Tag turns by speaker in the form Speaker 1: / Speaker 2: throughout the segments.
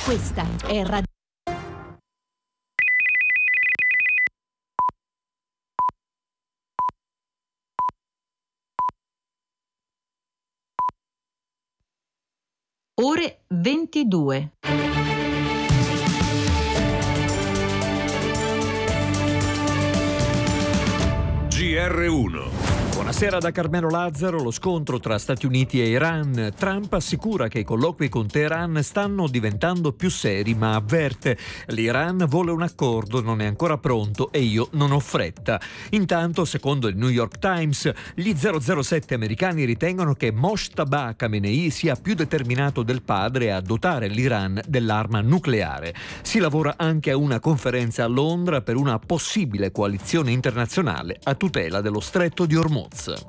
Speaker 1: Questa è Radio. Ore 22.
Speaker 2: GR1. Buonasera da Carmelo Lazzaro. Lo scontro tra Stati Uniti e Iran. Trump assicura che i colloqui con Teheran stanno diventando più seri, ma avverte: l'Iran vuole un accordo, non è ancora pronto e io non ho fretta. Intanto, secondo il New York Times, gli 007 americani ritengono che Mojtaba Khamenei sia più determinato del padre a dotare l'Iran dell'arma nucleare. Si lavora anche a una conferenza a Londra per una possibile coalizione internazionale a tutela dello stretto di Hormuz.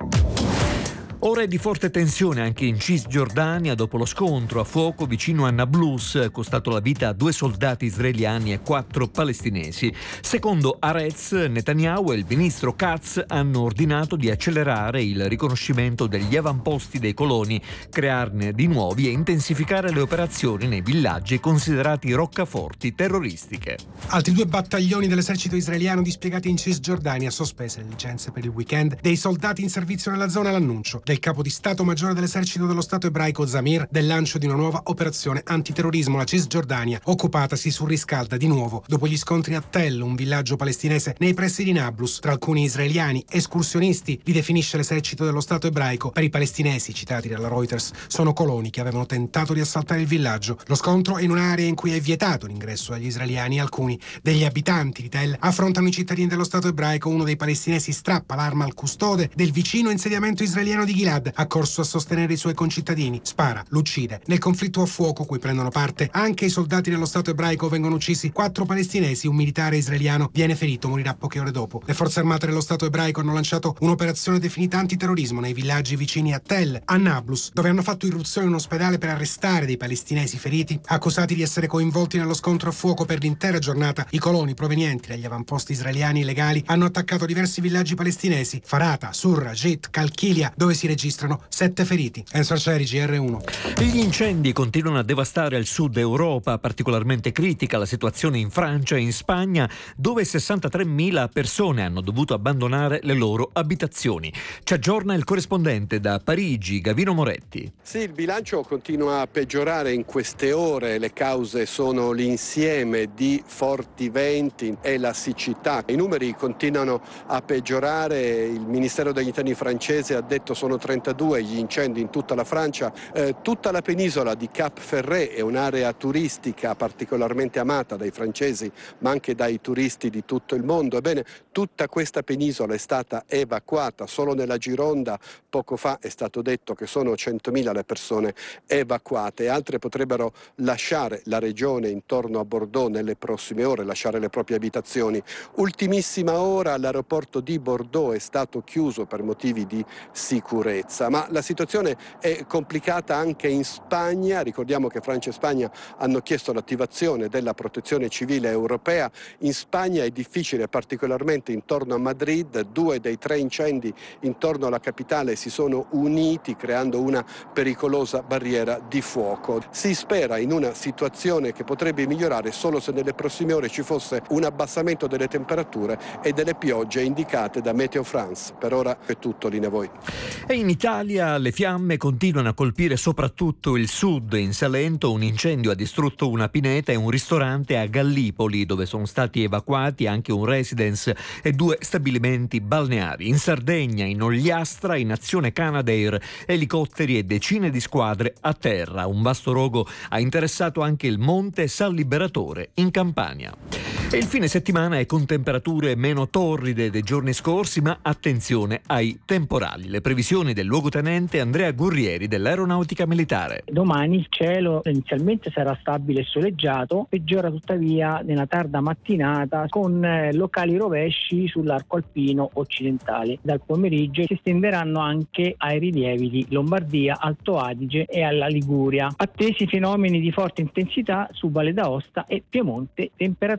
Speaker 2: Ore di forte tensione anche in Cisgiordania dopo lo scontro a fuoco vicino a Nablus, costato la vita a 2 soldati israeliani e 4 palestinesi. Secondo Haaretz, Netanyahu e il ministro Katz hanno ordinato di accelerare il riconoscimento degli avamposti dei coloni, crearne di nuovi e intensificare le operazioni nei villaggi considerati roccaforti terroristiche.
Speaker 3: Altri 2 battaglioni dell'esercito israeliano dispiegati in Cisgiordania, sospese le licenze per il weekend dei soldati in servizio nella zona. L'annuncio del capo di Stato Maggiore dell'esercito dello Stato ebraico Zamir del lancio di una nuova operazione antiterrorismo. La Cisgiordania occupata si surriscalda di nuovo dopo gli scontri a Tell, un villaggio palestinese nei pressi di Nablus, tra alcuni israeliani escursionisti. Li definisce l'esercito dello Stato ebraico. Per i palestinesi, citati dalla Reuters, sono coloni che avevano tentato di assaltare il villaggio. Lo scontro è in un'area in cui è vietato l'ingresso agli israeliani. Alcuni degli abitanti di Tell affrontano i cittadini dello Stato ebraico. Uno dei palestinesi strappa l'arma al custode del vicino insediamento israeliano di Gilad, accorso a sostenere i suoi concittadini. Spara, lo uccide. Nel conflitto a fuoco, cui prendono parte anche i soldati dello Stato ebraico, vengono uccisi 4 palestinesi. Un militare israeliano viene ferito, morirà poche ore dopo. Le forze armate dello Stato ebraico hanno lanciato un'operazione definita antiterrorismo nei villaggi vicini a Tell, a Nablus, dove hanno fatto irruzione in un ospedale per arrestare dei palestinesi feriti, accusati di essere coinvolti nello scontro a fuoco. Per l'intera giornata i coloni provenienti dagli avamposti israeliani illegali hanno attaccato diversi villaggi palestinesi: Farata, Surra, Jit, Kalkilia, dove si registrano 7 feriti. Enzo Arcieri, GR1.
Speaker 2: Gli incendi continuano a devastare il sud Europa, particolarmente critica la situazione in Francia e in Spagna, dove 63.000 persone hanno dovuto abbandonare le loro abitazioni. Ci aggiorna il corrispondente da Parigi, Gavino Moretti.
Speaker 4: Sì, il bilancio continua a peggiorare in queste ore. Le cause sono l'insieme di forti venti e la siccità. I numeri continuano a peggiorare. Il Ministero degli Interni francese ha detto sono 32 gli incendi in tutta la Francia. Tutta la penisola di Cap Ferret è un'area turistica particolarmente amata dai francesi ma anche dai turisti di tutto il mondo. Ebbene, tutta questa penisola è stata evacuata. Solo nella Gironda poco fa è stato detto che sono 100.000 le persone evacuate. Altre potrebbero lasciare la regione intorno a Bordeaux nelle prossime ore, lasciare le proprie abitazioni. Ultimissima ora, l'aeroporto di Bordeaux è stato chiuso per motivi di sicurezza, ma la situazione è complicata anche in Spagna. Ricordiamo che Francia e Spagna hanno chiesto l'attivazione della protezione civile europea. In Spagna è difficile, particolarmente intorno a Madrid. 2 dei 3 incendi intorno alla capitale si sono uniti creando una pericolosa barriera di fuoco. Si spera in una situazione che potrebbe migliorare solo se nelle prossime ore ci fosse un abbassamento delle temperature e delle piogge indicate da Meteo France. Per ora è tutto, linea a voi.
Speaker 2: E in Italia le fiamme continuano a colpire soprattutto il sud. In Salento un incendio ha distrutto una pineta e un ristorante a Gallipoli, dove sono stati evacuati anche un residence e 2 stabilimenti balneari. In Sardegna, in Ogliastra, in azione Canadair, elicotteri e decine di squadre a terra. Un vasto rogo ha interessato anche il Monte San Liberatore in Campania. E il fine settimana è con temperature meno torride dei giorni scorsi, ma attenzione ai temporali. Le previsioni del luogotenente Andrea Gurrieri dell'Aeronautica Militare.
Speaker 5: Domani il cielo inizialmente sarà stabile e soleggiato, peggiora tuttavia nella tarda mattinata con locali rovesci sull'arco alpino occidentale. Dal pomeriggio si estenderanno anche ai rilievi di Lombardia, Alto Adige e alla Liguria. Attesi fenomeni di forte intensità su Valle d'Aosta e Piemonte, temperature ancora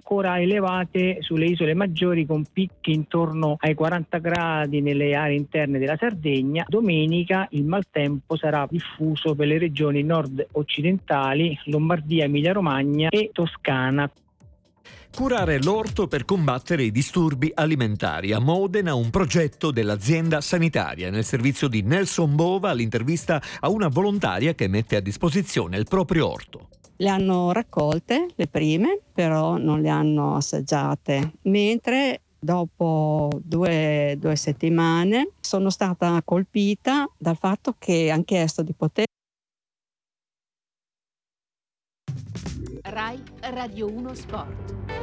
Speaker 5: ancora elevate sulle isole maggiori, con picchi intorno ai 40 gradi nelle aree interne della Sardegna. Domenica il maltempo sarà diffuso per le regioni nord-occidentali, Lombardia, Emilia-Romagna e Toscana.
Speaker 2: Curare l'orto per combattere i disturbi alimentari. A Modena un progetto dell'azienda sanitaria. Nel servizio di Nelson Bova l'intervista a una volontaria che mette a disposizione il proprio orto.
Speaker 6: Le hanno raccolte le prime, però non le hanno assaggiate, mentre dopo due settimane sono stata colpita dal fatto che hanno chiesto di poter.
Speaker 1: Rai Radio 1 Sport.